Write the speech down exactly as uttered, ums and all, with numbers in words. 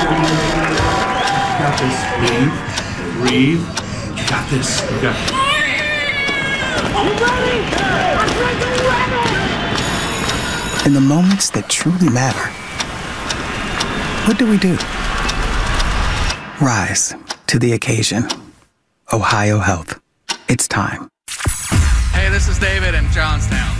Got this. Breathe. Breathe. You got this. You got this. I'm ready! I'm ready! In the moments that truly matter, what do we do? Rise to the occasion. Ohio Health. It's time. Hey, this is David in Johnstown.